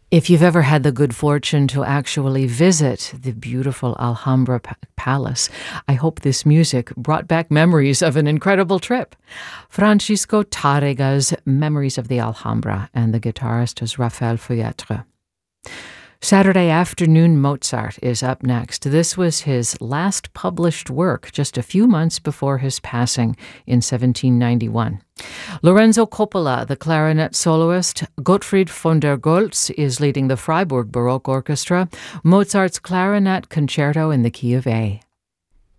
If you've ever had the good fortune to actually visit the beautiful Alhambra Palace, I hope this music brought back memories of an incredible trip. Francisco Tárrega's Memories of the Alhambra, and the guitarist is Rafael Feuilletre. Saturday Afternoon Mozart is up next. This was his last published work just a few months before his passing in 1791. Lorenzo Coppola, the clarinet soloist, Gottfried von der Goltz is leading the Freiburg Baroque Orchestra, Mozart's Clarinet Concerto in the key of A.